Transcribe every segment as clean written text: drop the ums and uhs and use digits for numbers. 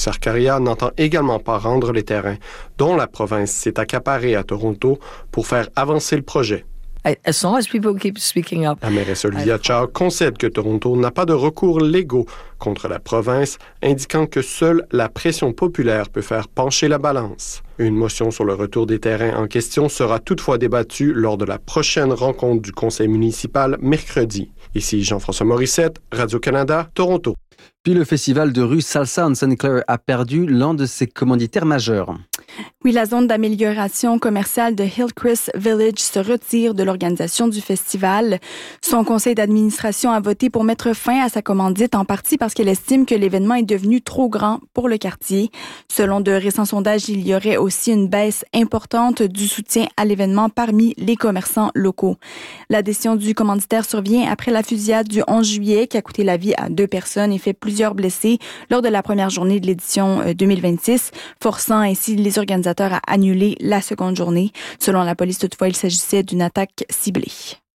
Arcaria n'entend également pas rendre les terrains dont la province s'est accaparée à Toronto pour faire avancer le projet. As long as people keep speaking up. La mairesse Olivia Chow concède que Toronto n'a pas de recours légaux contre la province, indiquant que seule la pression populaire peut faire pencher la balance. Une motion sur le retour des terrains en question sera toutefois débattue lors de la prochaine rencontre du conseil municipal mercredi. Ici Jean-François Morissette, Radio-Canada, Toronto. Puis le festival de rue Salsa en St. Clair a perdu l'un de ses commanditaires majeurs. Oui, la zone d'amélioration commerciale de Hillcrest Village se retire de l'organisation du festival. Son conseil d'administration a voté pour mettre fin à sa commandite, en partie parce qu'elle estime que l'événement est devenu trop grand pour le quartier. Selon de récents sondages, il y aurait aussi une baisse importante du soutien à l'événement parmi les commerçants locaux. La décision du commanditaire survient après la fusillade du 11 juillet qui a coûté la vie à 2 personnes et fait plusieurs blessés lors de la première journée de l'édition 2026, forçant ainsi les organisateurs à annuler la seconde journée. Selon la police, toutefois, il s'agissait d'une attaque ciblée.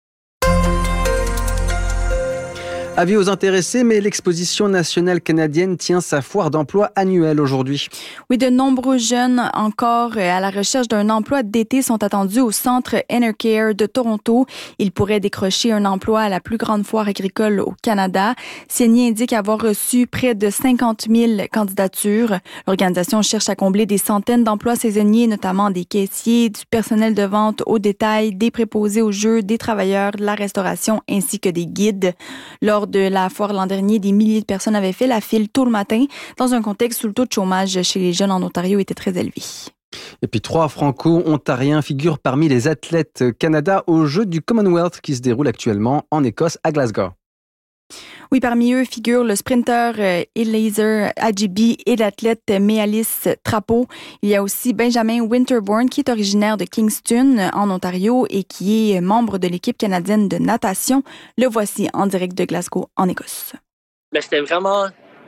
Avis aux intéressés, mais l'Exposition nationale canadienne tient sa foire d'emploi annuelle aujourd'hui. Oui, de nombreux jeunes encore à la recherche d'un emploi d'été sont attendus au centre Enercare de Toronto. Ils pourraient décrocher un emploi à la plus grande foire agricole au Canada. CNI indique avoir reçu près de 50 000 candidatures. L'organisation cherche à combler des centaines d'emplois saisonniers, notamment des caissiers, du personnel de vente au détail, des préposés aux jeux, des travailleurs de la restauration ainsi que des guides. Lors de la foire l'an dernier, des milliers de personnes avaient fait la file tôt le matin dans un contexte où le taux de chômage chez les jeunes en Ontario était très élevé. Et puis 3 Franco-Ontariens figurent parmi les athlètes Canada aux Jeux du Commonwealth qui se déroulent actuellement en Écosse à Glasgow. Oui, parmi eux figurent le sprinteur Eliezer Ajibi et l'athlète Méalis Trapeau. Il y a aussi Benjamin Winterbourne qui est originaire de Kingston en Ontario et qui est membre de l'équipe canadienne de natation. Le voici en direct de Glasgow en Écosse. Mais c'était vraiment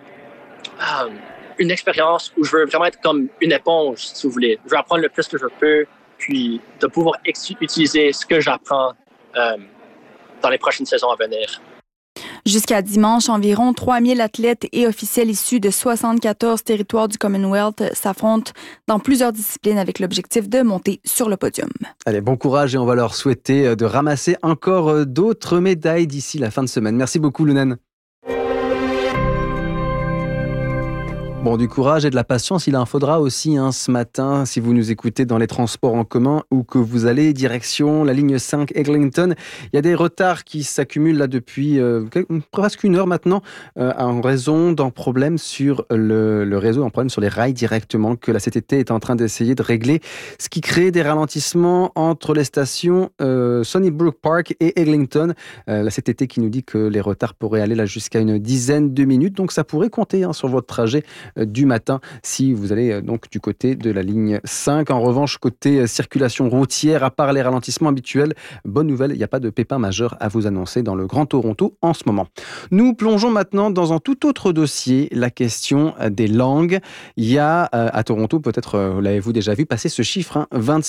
une expérience où je veux vraiment être comme une éponge, si vous voulez. Je veux apprendre le plus que je peux, puis de pouvoir utiliser ce que j'apprends dans les prochaines saisons à venir. Jusqu'à dimanche, environ 3000 athlètes et officiels issus de 74 territoires du Commonwealth s'affrontent dans plusieurs disciplines avec l'objectif de monter sur le podium. Allez, bon courage et on va leur souhaiter de ramasser encore d'autres médailles d'ici la fin de semaine. Merci beaucoup, Lunen. Bon, du courage et de la patience, il en faudra aussi ce matin si vous nous écoutez dans les transports en commun ou que vous allez direction la ligne 5 Eglinton. Il y a des retards qui s'accumulent là depuis presque une heure maintenant en raison d'un problème sur le réseau, un problème sur les rails directement que la CTT est en train d'essayer de régler, ce qui crée des ralentissements entre les stations Sunnybrook Park et Eglinton. La CTT qui nous dit que les retards pourraient aller là jusqu'à une dizaine de minutes, donc ça pourrait compter sur votre trajet du matin si vous allez donc du côté de la ligne 5. En revanche, côté circulation routière, à part les ralentissements habituels, bonne nouvelle, il n'y a pas de pépin majeur à vous annoncer dans le Grand Toronto en ce moment. Nous plongeons maintenant dans un tout autre dossier, la question des langues. Il y a à Toronto, peut-être l'avez-vous déjà vu passer ce chiffre,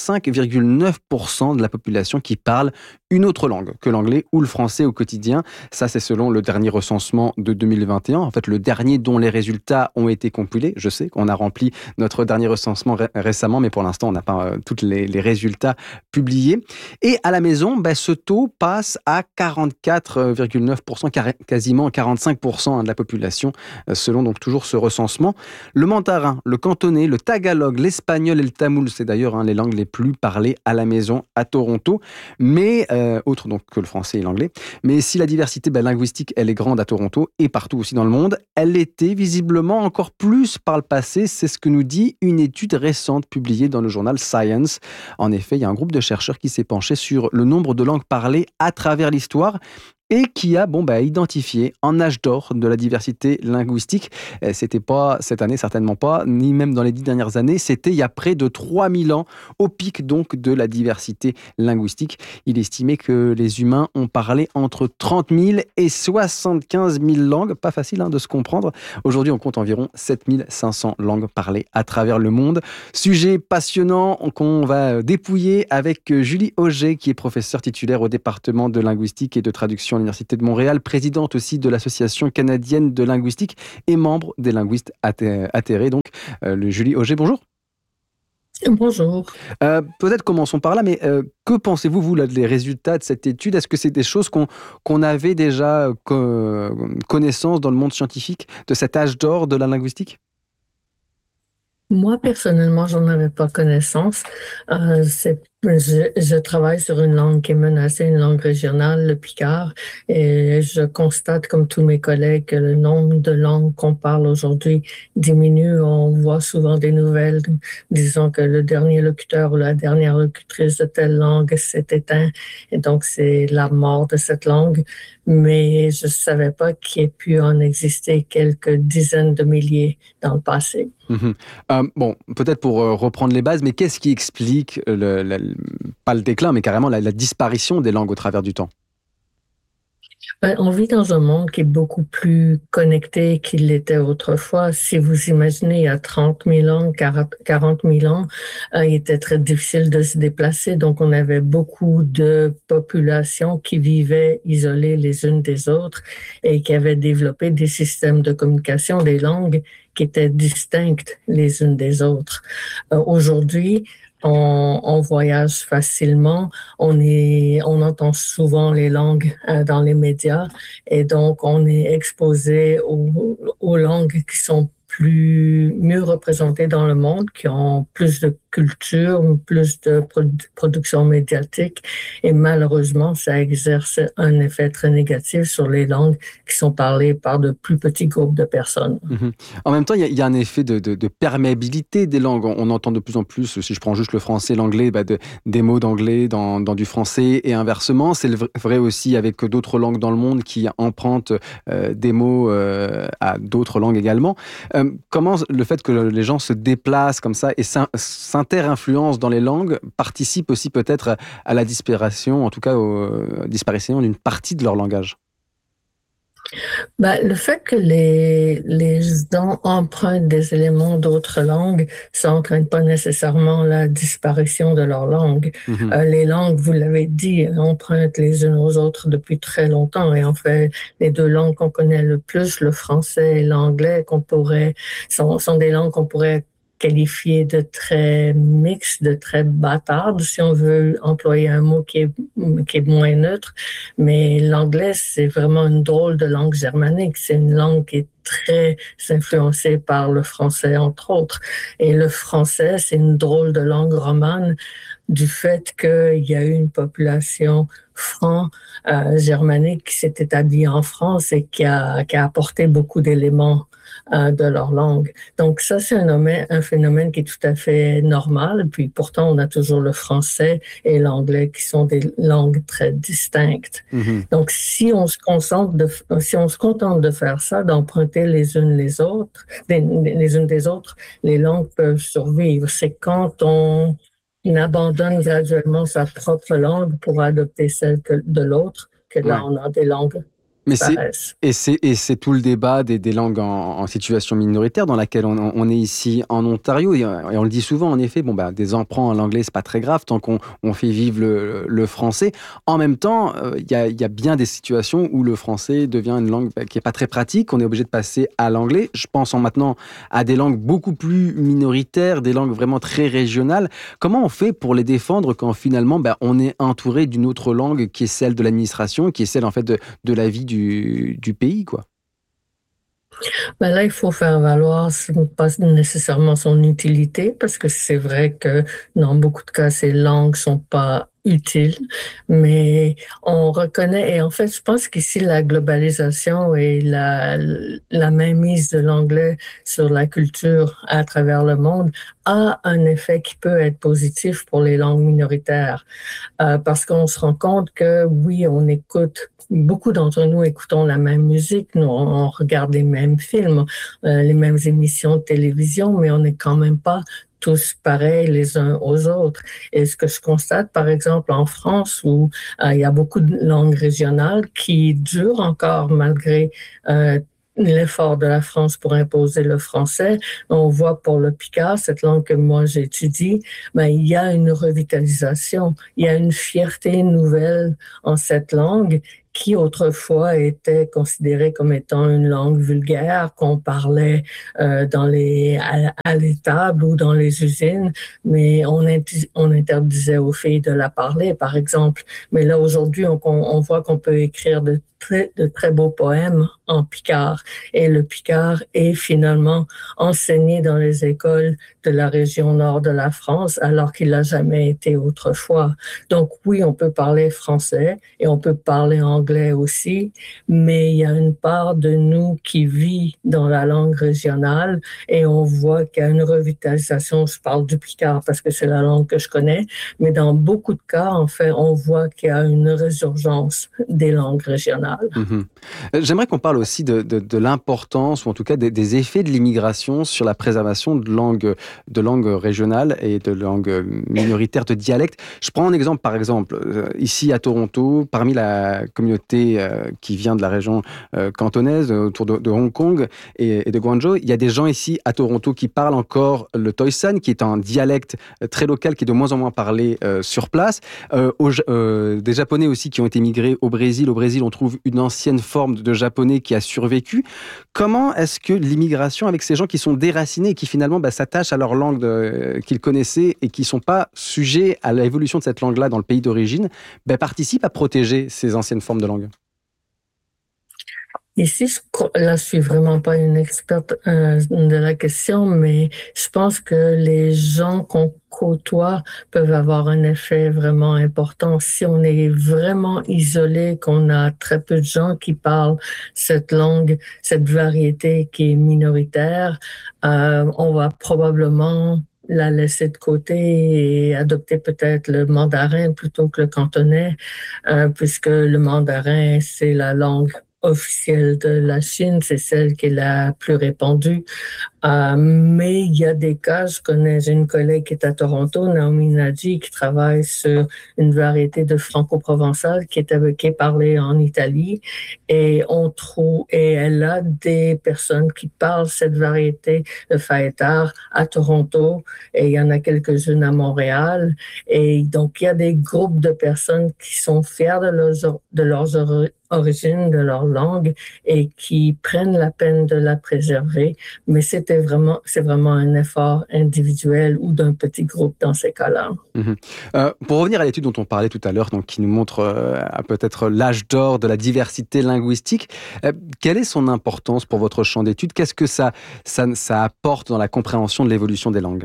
25,9% de la population qui parle une autre langue que l'anglais ou le français au quotidien. Ça, c'est selon le dernier recensement de 2021. En fait, le dernier dont les résultats ont été compilés. Je sais qu'on a rempli notre dernier recensement récemment, mais pour l'instant, on n'a pas tous les résultats publiés. Et à la maison, ce taux passe à 44,9%, quasiment 45% de la population, selon donc toujours ce recensement. Le mandarin, le cantonais, le tagalog, l'espagnol et le tamoul, c'est d'ailleurs les langues les plus parlées à la maison à Toronto, mais autre donc que le français et l'anglais. Mais si la diversité linguistique, elle est grande à Toronto et partout aussi dans le monde, elle l'était visiblement encore plus par le passé. C'est ce que nous dit une étude récente publiée dans le journal Science. En effet, il y a un groupe de chercheurs qui s'est penché sur le nombre de langues parlées à travers l'histoire et qui a identifié un âge d'or de la diversité linguistique. C'était pas cette année, certainement pas, ni même dans les 10 dernières années. C'était il y a près de 3000 ans, au pic donc de la diversité linguistique. Il estimait que les humains ont parlé entre 30 000 et 75 000 langues. Pas facile de se comprendre. Aujourd'hui, on compte environ 7 500 langues parlées à travers le monde. Sujet passionnant qu'on va dépouiller avec Julie Auger, qui est professeure titulaire au département de linguistique et de traduction à l'Université de Montréal, présidente aussi de l'Association canadienne de linguistique et membre des linguistes atterrés. Donc, le Julie Auger, bonjour. Bonjour. Peut-être commençons par là, mais que pensez-vous, vous, là, des résultats de cette étude? Est-ce que c'est des choses qu'on avait déjà connaissance dans le monde scientifique, de cet âge d'or de la linguistique? Moi, personnellement, j'en avais pas connaissance. Je travaille sur une langue qui est menacée, une langue régionale, le picard, et je constate, comme tous mes collègues, que le nombre de langues qu'on parle aujourd'hui diminue. On voit souvent des nouvelles disant que le dernier locuteur ou la dernière locutrice de telle langue s'est éteint, et donc c'est la mort de cette langue. Mais je savais pas qu'il y ait pu en exister quelques dizaines de milliers dans le passé. Bon, peut-être pour reprendre les bases, mais qu'est-ce qui explique pas le déclin, mais carrément la disparition des langues au travers du temps? On vit dans un monde qui est beaucoup plus connecté qu'il l'était autrefois. Si vous imaginez, il y a 30 000 ans, 40 000 ans, il était très difficile de se déplacer. Donc, on avait beaucoup de populations qui vivaient isolées les unes des autres et qui avaient développé des systèmes de communication, des langues qui étaient distinctes les unes des autres. Aujourd'hui, on voyage facilement, on entend souvent les langues dans les médias et donc on est exposé aux langues qui sont mieux représentées dans le monde, qui ont plus de culture, plus de production médiatique et malheureusement, ça exerce un effet très négatif sur les langues qui sont parlées par de plus petits groupes de personnes. En même temps, il y a un effet de perméabilité des langues. On entend de plus en plus, si je prends juste le français, l'anglais, des mots d'anglais dans du français et inversement. C'est vrai aussi avec d'autres langues dans le monde qui empruntent des mots à d'autres langues également. Comment le fait que les gens se déplacent comme ça et s'inter-influencent dans les langues participe aussi peut-être à la disparition, en tout cas disparition d'une partie de leur langage? Le fait que les gens empruntent des éléments d'autres langues, ça n'entraîne pas nécessairement la disparition de leur langue. Les langues, vous l'avez dit, empruntent les unes aux autres depuis très longtemps. Et en fait, les deux langues qu'on connaît le plus, le français et l'anglais, sont des langues qu'on pourrait qualifié de très mixte, de très bâtarde, si on veut employer un mot qui est moins neutre. Mais l'anglais, c'est vraiment une drôle de langue germanique. C'est une langue qui est très influencée par le français, entre autres. Et le français, c'est une drôle de langue romane du fait qu'il y a eu une population germanique qui s'est établie en France et qui a apporté beaucoup d'éléments de leur langue. Donc ça, c'est un phénomène qui est tout à fait normal. Puis pourtant, on a toujours le français et l'anglais qui sont des langues très distinctes. Donc si on se contente de faire ça, d'emprunter les unes des autres, les langues peuvent survivre. C'est quand on abandonne graduellement sa propre langue pour adopter celle de l'autre que là, on a des langues. Mais c'est tout le débat des langues en situation minoritaire dans laquelle on est ici en Ontario et on le dit souvent en effet, des emprunts en anglais c'est pas très grave tant qu'on fait vivre le français. En même temps, il y a bien des situations où le français devient une langue qui est pas très pratique, on est obligé de passer à l'anglais. Je pense maintenant à des langues beaucoup plus minoritaires, des langues vraiment très régionales. Comment on fait pour les défendre quand finalement on est entouré d'une autre langue qui est celle de l'administration, qui est celle en fait de la vie du pays, quoi? Là, il faut faire valoir pas nécessairement son utilité, parce que c'est vrai que dans beaucoup de cas, ces langues sont pas utiles, mais on reconnaît, et en fait, je pense qu'ici, la globalisation et la mainmise de l'anglais sur la culture à travers le monde a un effet qui peut être positif pour les langues minoritaires, parce qu'on se rend compte que, oui, beaucoup d'entre nous écoutons la même musique, nous, on regarde les mêmes films, les mêmes émissions de télévision, mais on n'est quand même pas tous pareils les uns aux autres. Et ce que je constate, par exemple, en France, où il y a beaucoup de langues régionales qui durent encore malgré l'effort de la France pour imposer le français. On voit pour le picard, cette langue que moi j'étudie, il y a une revitalisation, il y a une fierté nouvelle en cette langue qui autrefois était considérée comme étant une langue vulgaire qu'on parlait à à l'étable ou dans les usines, mais on interdisait aux filles de la parler, par exemple. Mais là, aujourd'hui, on voit qu'on peut écrire de très beaux poèmes en picard. Et le picard est finalement enseigné dans les écoles de la région nord de la France, alors qu'il n'a jamais été autrefois. Donc oui, on peut parler français et on peut parler anglais aussi, mais il y a une part de nous qui vit dans la langue régionale et on voit qu'il y a une revitalisation. Je parle du picard parce que c'est la langue que je connais, mais dans beaucoup de cas, en fait, on voit qu'il y a une résurgence des langues régionales. J'aimerais qu'on parle aussi de l'importance, ou en tout cas des effets de l'immigration sur la préservation de langues régionales et de langues minoritaires, de dialectes. Je prends un exemple, par exemple, ici à Toronto, parmi la communauté qui vient de la région cantonaise, autour de Hong Kong et de Guangzhou, il y a des gens ici à Toronto qui parlent encore le Toisan, qui est un dialecte très local, qui est de moins en moins parlé sur place. Des Japonais aussi qui ont été migrés au Brésil. Au Brésil, on trouve une ancienne forme de japonais qui a survécu. Comment est-ce que l'immigration, avec ces gens qui sont déracinés et qui finalement s'attachent à leur langue qu'ils connaissaient et qui ne sont pas sujets à l'évolution de cette langue-là dans le pays d'origine, participe à protéger ces anciennes formes de langue? Ici, là, je suis vraiment pas une experte de la question, mais je pense que les gens qu'on côtoie peuvent avoir un effet vraiment important. Si on est vraiment isolé, qu'on a très peu de gens qui parlent cette langue, cette variété qui est minoritaire, on va probablement la laisser de côté et adopter peut-être le mandarin plutôt que le cantonais, puisque le mandarin, c'est la langue officielle de la Chine, c'est celle qui est la plus répandue. Mais il y a des cas, j'ai une collègue qui est à Toronto, Naomi Nadji, qui travaille sur une variété de franco-provençal qui est parlée en Italie et elle a des personnes qui parlent cette variété de faétar à Toronto et il y en a quelques-unes à Montréal et donc il y a des groupes de personnes qui sont fiers de leurs origines, de leur langue et qui prennent la peine de la préserver, mais c'est vraiment un effort individuel ou d'un petit groupe dans ces cas-là. Pour revenir à l'étude dont on parlait tout à l'heure, donc qui nous montre peut-être l'âge d'or de la diversité linguistique, quelle est son importance pour votre champ d'étude? Qu'est-ce que ça apporte dans la compréhension de l'évolution des langues?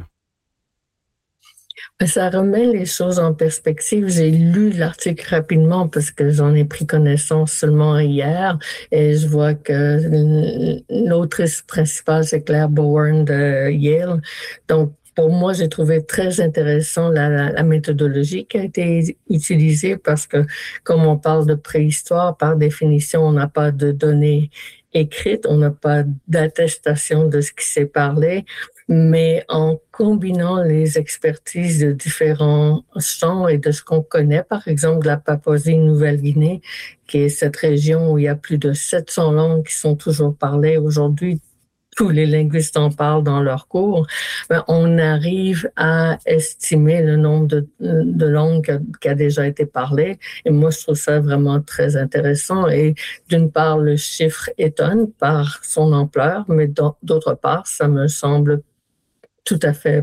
Ça remet les choses en perspective. J'ai lu l'article rapidement parce que j'en ai pris connaissance seulement hier et je vois que l'autrice principale, c'est Claire Bowen de Yale. Donc, pour moi, j'ai trouvé très intéressant la méthodologie qui a été utilisée parce que, comme on parle de préhistoire, par définition, on n'a pas de données écrites, on n'a pas d'attestation de ce qui s'est parlé. Mais en combinant les expertises de différents champs et de ce qu'on connaît, par exemple de la Papouasie-Nouvelle-Guinée, qui est cette région où il y a plus de 700 langues qui sont toujours parlées aujourd'hui, tous les linguistes en parlent dans leurs cours, on arrive à estimer le nombre de langues qui a déjà été parlées. Et moi, je trouve ça vraiment très intéressant. Et d'une part, le chiffre étonne par son ampleur, mais d'autre part, ça me semble tout à fait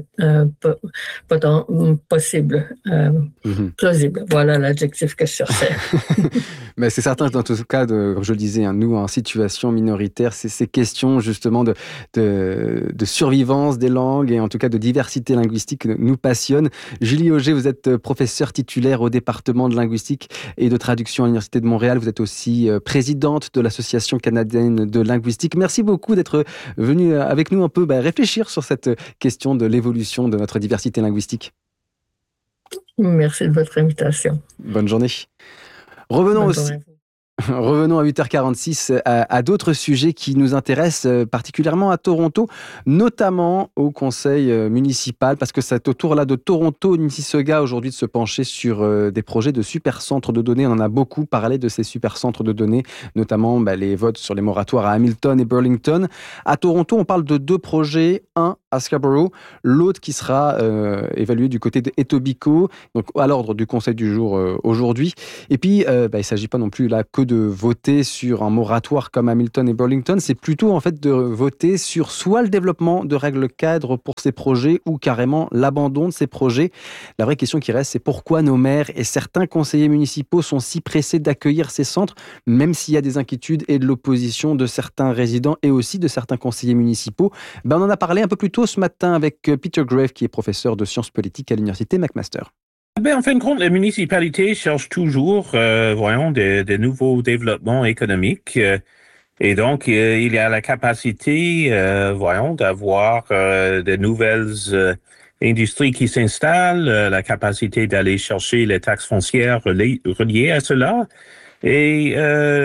possible, plausible. Voilà l'adjectif que je cherchais. Mais c'est certain que dans tout cas, comme je le disais, nous, en situation minoritaire, ces questions justement de survivance des langues et en tout cas de diversité linguistique nous passionnent. Julie Auger, vous êtes professeure titulaire au département de linguistique et de traduction à l'Université de Montréal. Vous êtes aussi présidente de l'Association canadienne de linguistique. Merci beaucoup d'être venue avec nous un peu réfléchir sur cette question de l'évolution de notre diversité linguistique. Merci de votre invitation. Bonne journée. Revenons à 8h46 à d'autres sujets qui nous intéressent particulièrement à Toronto, notamment au conseil municipal, parce que c'est au tour là de Toronto, Mississauga aujourd'hui de se pencher sur des projets de supercentres de données. On en a beaucoup parlé de ces supercentres de données, notamment les votes sur les moratoires à Hamilton et Burlington. À Toronto, on parle de 2 projets, un à Scarborough, l'autre qui sera évalué du côté d'Etobicoke, donc à l'ordre du conseil du jour aujourd'hui. Et puis, il ne s'agit pas non plus là que de voter sur un moratoire comme Hamilton et Burlington, c'est plutôt en fait de voter sur soit le développement de règles cadres pour ces projets ou carrément l'abandon de ces projets. La vraie question qui reste, c'est pourquoi nos maires et certains conseillers municipaux sont si pressés d'accueillir ces centres, même s'il y a des inquiétudes et de l'opposition de certains résidents et aussi de certains conseillers municipaux. On en a parlé un peu plus tôt ce matin avec Peter Grave, qui est professeur de sciences politiques à l'université McMaster. En fin de compte, les municipalités cherchent toujours, des nouveaux développements économiques. Et donc, il y a la capacité, d'avoir de nouvelles industries qui s'installent, la capacité d'aller chercher les taxes foncières reliées à cela. Et,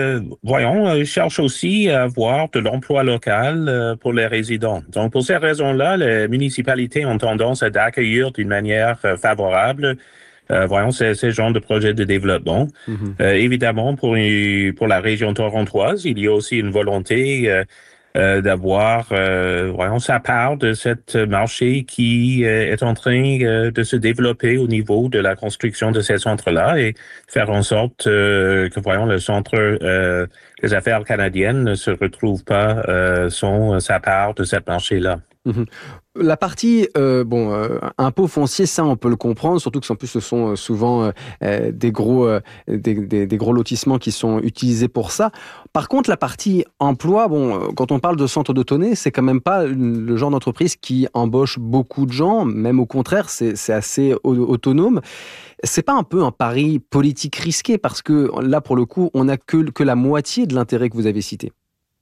cherche aussi à avoir de l'emploi local pour les résidents. Donc, pour ces raisons-là, les municipalités ont tendance à accueillir d'une manière favorable ces genres de projets de développement. Évidemment, pour la région torontoise, il y a aussi une volonté d'avoir sa part de cette marché qui est en train de se développer au niveau de la construction de ces centres-là et faire en sorte que le centre des affaires canadiennes ne se retrouve pas sa part de cette marché-là. La partie impôt foncier, ça on peut le comprendre, surtout que en plus ce sont souvent des gros lotissements qui sont utilisés pour ça. Par contre, la partie emploi, quand on parle de centre de données, c'est quand même pas le genre d'entreprise qui embauche beaucoup de gens, même au contraire, c'est assez autonome. C'est pas un peu un pari politique risqué parce que là, pour le coup, on n'a que la moitié de l'intérêt que vous avez cité.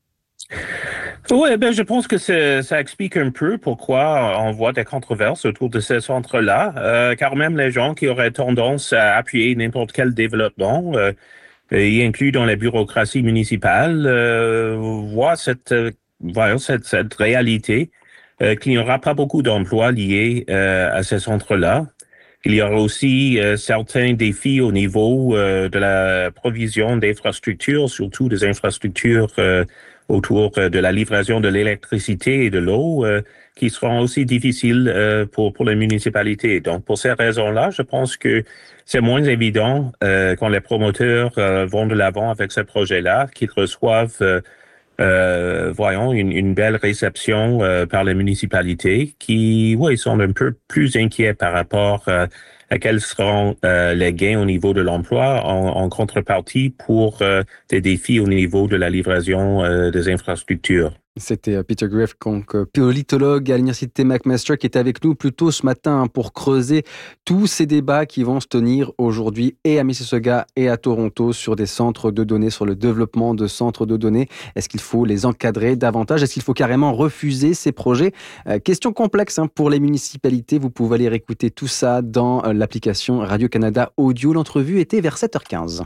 Oui, je pense que ça explique un peu pourquoi on voit des controverses autour de ces centres-là, car même les gens qui auraient tendance à appuyer n'importe quel développement, y inclus dans les bureaucraties municipales, voient cette réalité qu'il n'y aura pas beaucoup d'emplois liés à ces centres-là. Il y aura aussi certains défis au niveau de la provision d'infrastructures, surtout des infrastructures autour de la livraison de l'électricité et de l'eau, qui seront aussi difficiles pour les municipalités. Donc, pour ces raisons-là, je pense que c'est moins évident quand les promoteurs vont de l'avant avec ce projet-là, qu'ils reçoivent une belle réception par les municipalités qui, sont un peu plus inquiets par rapport à quels seront les gains au niveau de l'emploi en contrepartie pour des défis au niveau de la livraison des infrastructures. C'était Peter Grave, politologue à l'université McMaster, qui était avec nous plus tôt ce matin pour creuser tous ces débats qui vont se tenir aujourd'hui et à Mississauga et à Toronto sur des centres de données, sur le développement de centres de données. Est-ce qu'il faut les encadrer davantage? Est-ce qu'il faut carrément refuser ces projets? Question complexe pour les municipalités. Vous pouvez aller réécouter tout ça dans l'application Radio-Canada Audio. L'entrevue était vers 7h15.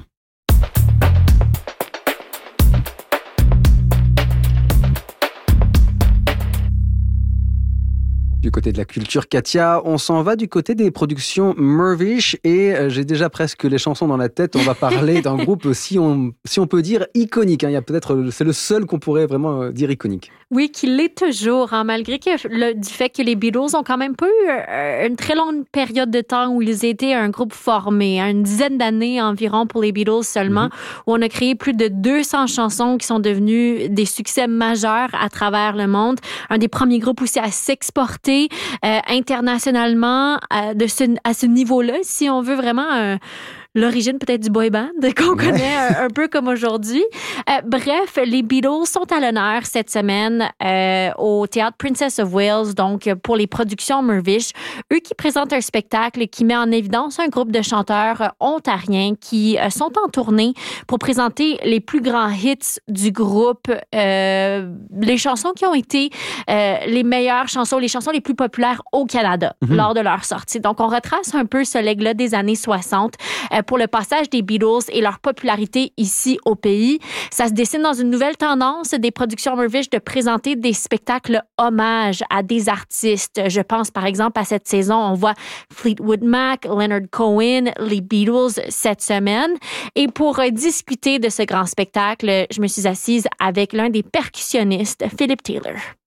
Du côté de la culture, Katia, on s'en va du côté des productions Mirvish et j'ai déjà presque les chansons dans la tête. On va parler d'un groupe, si on peut dire, iconique. Il y a c'est le seul qu'on pourrait vraiment dire iconique. Oui, qu'il l'est toujours, malgré du fait que les Beatles ont quand même pas eu une très longue période de temps où ils étaient un groupe formé, une dizaine d'années environ pour les Beatles seulement, où on a créé plus de 200 chansons qui sont devenues des succès majeurs à travers le monde. Un des premiers groupes aussi à s'exporter internationalement à ce niveau-là, si on veut vraiment l'origine peut-être du boy band qu'on connaît un peu comme aujourd'hui. Bref, les Beatles sont à l'honneur cette semaine au Théâtre Princess of Wales, donc pour les productions Mirvish. Eux qui présentent un spectacle qui met en évidence un groupe de chanteurs ontariens qui sont en tournée pour présenter les plus grands hits du groupe, les chansons qui ont été les meilleures chansons, les chansons les plus populaires au Canada lors de leur sortie. Donc, on retrace un peu ce legs-là des années 60 pour le passage des Beatles et leur popularité ici au pays. Ça se dessine dans une nouvelle tendance des productions Mirvish de présenter des spectacles hommages à des artistes. Je pense par exemple à cette saison, on voit Fleetwood Mac, Leonard Cohen, les Beatles cette semaine. Et pour discuter de ce grand spectacle, je me suis assise avec l'un des percussionnistes, Philip Taylor.